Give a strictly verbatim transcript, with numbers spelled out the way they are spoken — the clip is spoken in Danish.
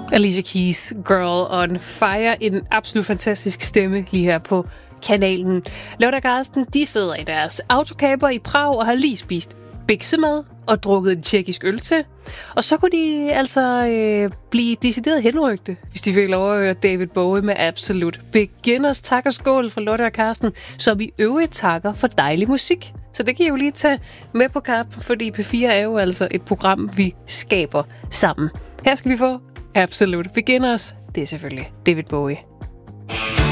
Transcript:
Alicia Keys, Girl on Fire. En absolut fantastisk stemme lige her på kanalen. Lotte og Carsten, de sidder i deres autocamper i Prag og har lige spist biksemad og drukket en tjekkisk øl til. Og så kunne de altså øh, blive decideret henrygte, hvis de fik lov at høre David Bowie med Absolute Beginners. Tak og skål fra Lotte og Carsten, som i øvrigt takker for dejlig musik. Så det kan I jo lige tage med på kap, fordi P fire er jo altså et program, vi skaber sammen. Her skal vi få Absolute Beginners. Det er selvfølgelig David Bowie.